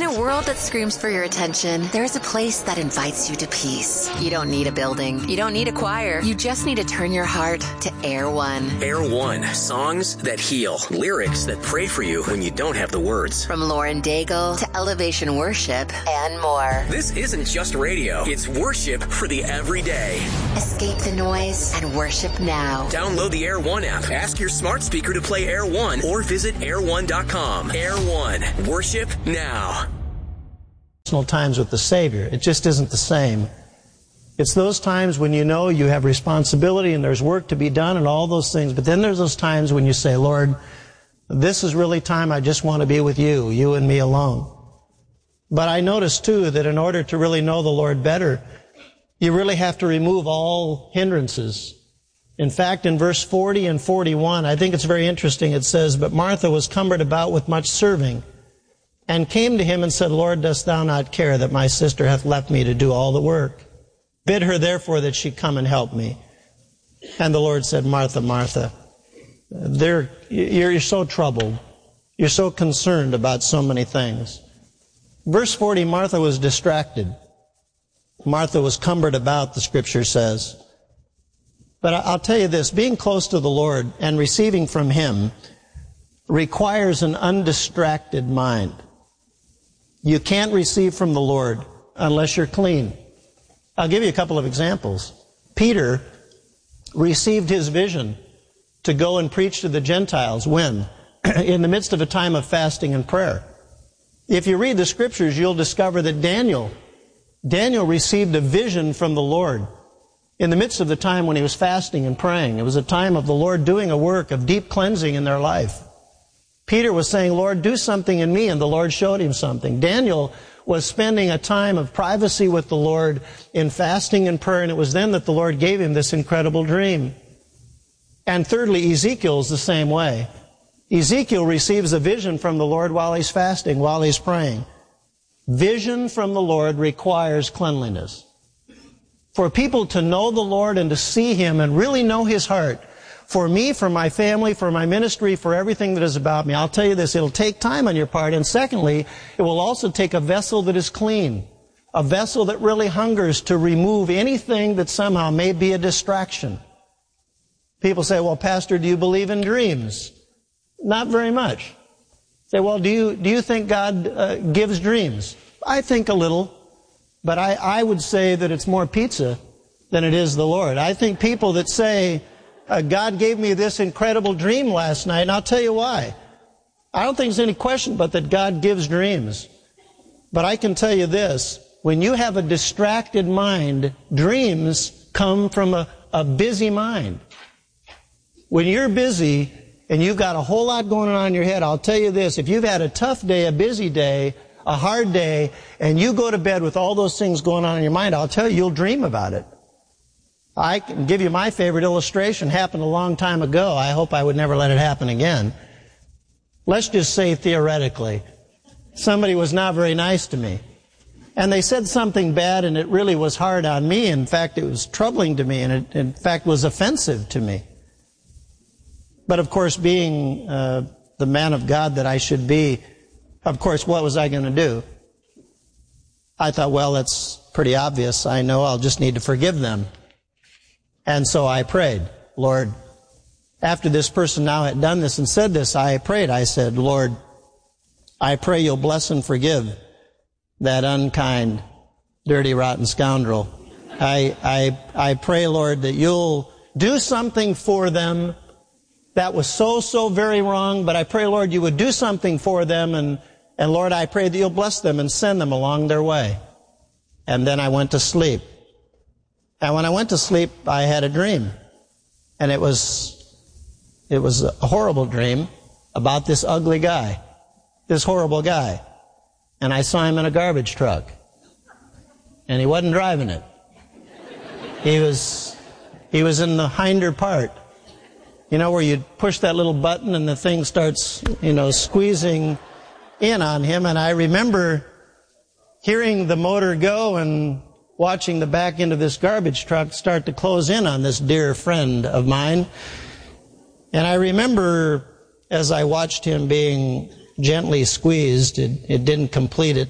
a world that screams for your attention, there's a place that invites you to peace. You don't need a building. You don't need a choir. You just need to turn your heart to Air One. Air One. Songs that heal. Lyrics that pray for you when you don't have the words. From Lauren Daigle to Elevation Worship and more. This isn't just radio. It's worship for the everyday. Escape the noise and worship now. Download the Air One app. Ask your smart speaker to play Air One or visit air1.com. Air One. Worship now. Personal times with the Savior. It just isn't the same. It's those times when you know you have responsibility and there's work to be done and all those things. But then there's those times when you say, Lord, this is really time I just want to be with you, you and me alone. But I notice too that in order to really know the Lord better, you really have to remove all hindrances. In fact, in verse 40 and 41, I think it's very interesting. It says, but Martha was cumbered about with much serving, and came to him and said, Lord, dost thou not care that my sister hath left me to do all the work? Bid her therefore that she come and help me. And the Lord said, Martha, Martha, you're so troubled. You're so concerned about so many things. Verse 40, Martha was distracted. Martha was cumbered about, the Scripture says. But I'll tell you this, being close to the Lord and receiving from Him requires an undistracted mind. You can't receive from the Lord unless you're clean. I'll give you a couple of examples. Peter received his vision to go and preach to the Gentiles. When? In the midst of a time of fasting and prayer. If you read the Scriptures, you'll discover that Daniel received a vision from the Lord in the midst of the time when he was fasting and praying. It was a time of the Lord doing a work of deep cleansing in their life. Peter was saying, Lord, do something in me, and the Lord showed him something. Daniel was spending a time of privacy with the Lord in fasting and prayer, and it was then that the Lord gave him this incredible dream. And thirdly, Ezekiel's the same way. Ezekiel receives a vision from the Lord while he's fasting, while he's praying. Vision from the Lord requires cleanliness. For people to know the Lord and to see Him and really know His heart, for me, for my family, for my ministry, for everything that is about me, I'll tell you this, it'll take time on your part. And secondly, it will also take a vessel that is clean, a vessel that really hungers to remove anything that somehow may be a distraction. People say, well, Pastor, do you believe in dreams? Not very much. Say, well, do you think God gives dreams? I think a little. But I would say that it's more pizza than it is the Lord. I think people that say, God gave me this incredible dream last night, and I'll tell you why. I don't think there's any question but that God gives dreams. But I can tell you this, when you have a distracted mind, dreams come from a busy mind. When you're busy and you've got a whole lot going on in your head, I'll tell you this, if you've had a tough day, a busy day, a hard day, and you go to bed with all those things going on in your mind, I'll tell you, you'll dream about it. I can give you my favorite illustration. Happened a long time ago. I hope I would never let it happen again. Let's just say theoretically, somebody was not very nice to me. And they said something bad, and it really was hard on me. In fact, it was troubling to me, and it, in fact, was offensive to me. But of course, being the man of God that I should be, of course, what was I going to do? I thought, well, that's pretty obvious. I know I'll just need to forgive them. And so I prayed, Lord, after this person now had done this and said this, I prayed. I said, Lord, I pray you'll bless and forgive that unkind, dirty, rotten scoundrel. I pray, Lord, that you'll do something for them that was so very wrong, but I pray, Lord, you would do something for them, and Lord, I pray that you'll bless them and send them along their way. And then I went to sleep. And when I went to sleep, I had a dream. And it was a horrible dream about this ugly guy, this horrible guy. And I saw him in a garbage truck. And he wasn't driving it. He was in the hinder part. You know, where you push that little button and the thing starts, squeezing in on him. And I remember hearing the motor go and watching the back end of this garbage truck start to close in on this dear friend of mine. And I remember as I watched him being gently squeezed, it didn't complete it,